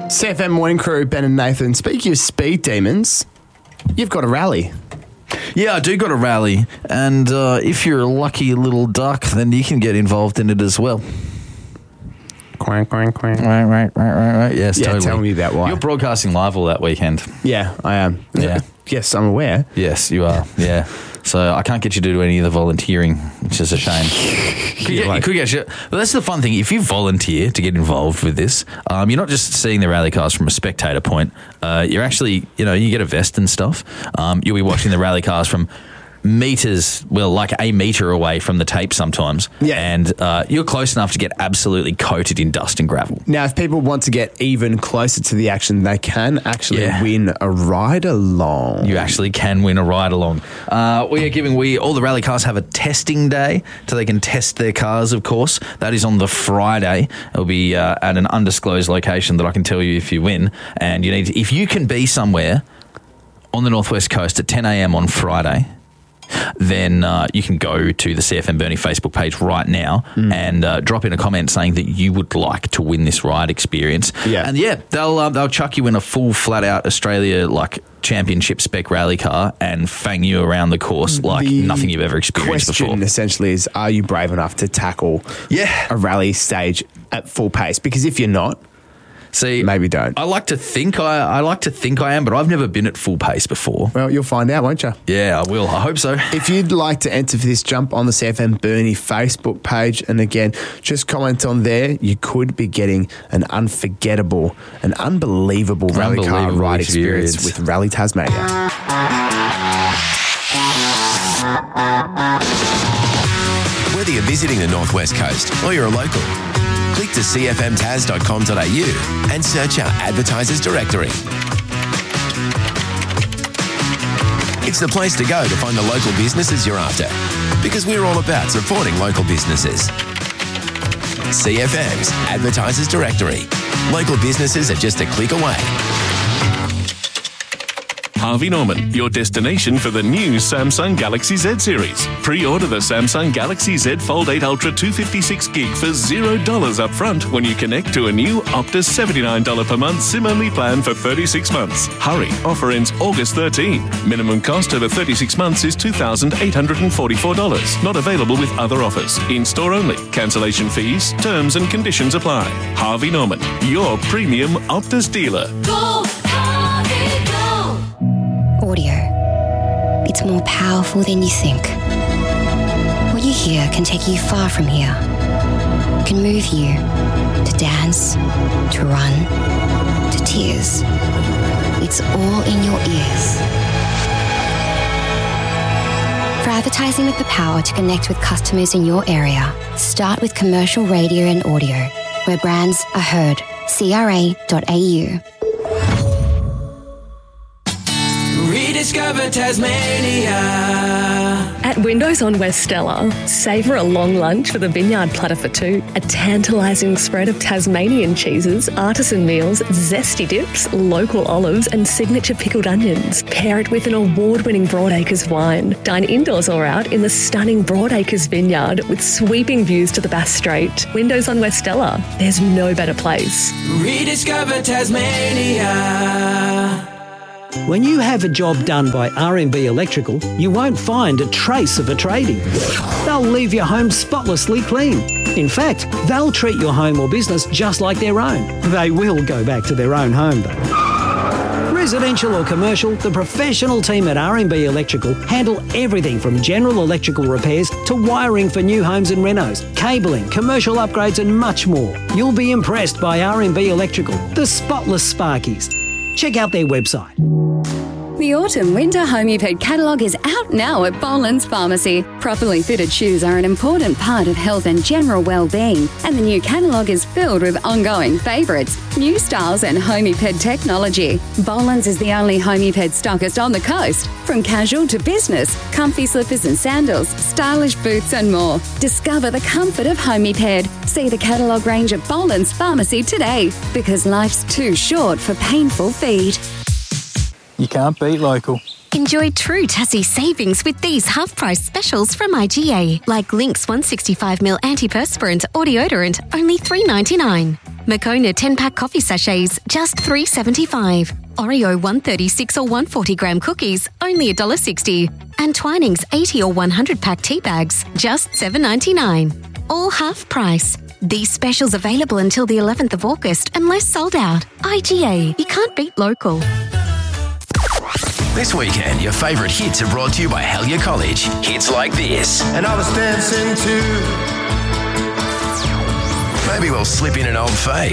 CFM Morning Crew, Ben and Nathan. Speaking of speed demons, you've got a rally. Yeah, I do got a rally, and if you're a lucky little duck, then you can get involved in it as well. Quack, quack, quack. Right. Yes, Yeah, totally. tell me about why. You're broadcasting live all that weekend. Yeah, I am. Yeah. Yes, I'm aware. Yes, you are. Yeah. So I can't get you to do any of the volunteering, which is a shame. You could get. But that's the fun thing. If you volunteer to get involved with this, you're not just seeing the rally cars from a spectator point. You're actually, you get a vest and stuff. You'll be watching the rally cars from meters, like a metre away from the tape sometimes. Yeah. And you're close enough to get absolutely coated in dust and gravel. Now, if people want to get even closer to the action, they can actually Yeah. win a ride along. You actually can win a ride along. All the rally cars have a testing day, so they can test their cars, of course. That is on the Friday. It'll be at an undisclosed location that I can tell you if you win. And if you can be somewhere on the Northwest Coast at 10 a.m. on Friday, then you can go to the CFM Burnie Facebook page right now and drop in a comment saying that you would like to win this ride experience. Yeah. And they'll chuck you in a full flat out Australia championship spec rally car and fang you around the course like nothing you've ever experienced before. The question essentially is, are you brave enough to tackle a rally stage at full pace? Because if you're not, see, maybe don't. I like to think I am, but I've never been at full pace before. Well, you'll find out, won't you? Yeah, I will. I hope so. If you'd like to enter for this, jump on the CFM Burnie Facebook page. And again, just comment on there. You could be getting an unforgettable, an unbelievable rally car ride experience with Rally Tasmania. Whether you're visiting the Northwest Coast or you're a local, click to cfmtas.com.au and search our advertisers directory. It's the place to go to find the local businesses you're after, because we're all about supporting local businesses. CFM's advertisers directory. Local businesses are just a click away. Harvey Norman, your destination for the new Samsung Galaxy Z series. Pre-order the Samsung Galaxy Z Fold 8 Ultra 256GB for $0 up front when you connect to a new Optus $79 per month SIM-only plan for 36 months. Hurry, offer ends August 13. Minimum cost over 36 months is $2,844. Not available with other offers. In-store only. Cancellation fees, terms and conditions apply. Harvey Norman, your premium Optus dealer. Go, Harvey, go! Audio. It's more powerful than you think. What you hear can take you far from here. Can move you to dance, to run, to tears. It's all in your ears. For advertising with the power to connect with customers in your area, start with commercial radio and audio, where brands are heard. CRA.au. Rediscover Tasmania. At Windows on West Stella, savour a long lunch with a vineyard platter for two, a tantalising spread of Tasmanian cheeses, artisan meals, zesty dips, local olives and signature pickled onions. Pair it with an award-winning Broadacres wine. Dine indoors or out in the stunning Broadacres vineyard with sweeping views to the Bass Strait. Windows on West Stella, there's no better place. Rediscover Tasmania. When you have a job done by R&B Electrical, you won't find a trace of a tradie. They'll leave your home spotlessly clean. In fact, they'll treat your home or business just like their own. They will go back to their own home though. Residential or commercial, the professional team at R&B Electrical handle everything from general electrical repairs to wiring for new homes and renos, cabling, commercial upgrades and much more. You'll be impressed by R&B Electrical, the spotless Sparkies. Check out their website. The autumn-winter Homeped catalogue is out now at Boland's Pharmacy. Properly fitted shoes are an important part of health and general well-being, and the new catalogue is filled with ongoing favourites, new styles and Homeped technology. Boland's is the only Homeped stockist on the coast. From casual to business, comfy slippers and sandals, stylish boots and more. Discover the comfort of Homeped. See the catalogue range at Boland's Pharmacy today, because life's too short for painful feet. You can't beat local. Enjoy true Tassie savings with these half-price specials from IGA, like Lynx 165ml antiperspirant or deodorant, only $3.99. Moccona 10-pack coffee sachets, just $3.75. Oreo 136 or 140-gram cookies, only $1.60. And Twinings 80 or 100-pack tea bags, just $7.99. All half price. These specials available until the 11th of August unless sold out. IGA, you can't beat local. This weekend, your favourite hits are brought to you by Hellyer College. Hits like this. And I was dancing too. Maybe we'll slip in an old fave.